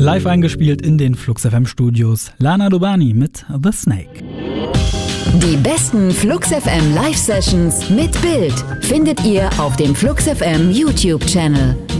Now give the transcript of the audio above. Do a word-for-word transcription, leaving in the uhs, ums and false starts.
Live eingespielt in den Flux F M Studios. Lana Dobani mit The Snake. Die besten Flux F M Live Sessions mit Bild findet ihr auf dem Flux F M YouTube Channel.